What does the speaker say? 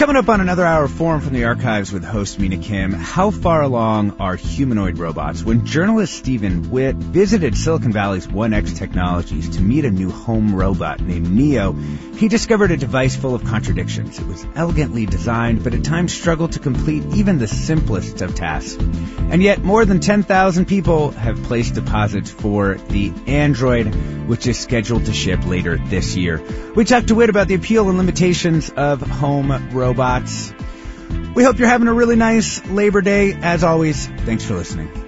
Coming up on another hour of Forum from the Archives with host Mina Kim, how far along are humanoid robots? When journalist Stephen Witt visited Silicon Valley's 1X Technologies to meet a new home robot named Neo, he discovered a device full of contradictions. It was elegantly designed, but at times struggled to complete even the simplest of tasks. And yet, more than 10,000 people have placed deposits for the Android, which is scheduled to ship later this year. We talked to Witt about the appeal and limitations of home robots. We hope you're having a really nice Labor Day. As always, thanks for listening.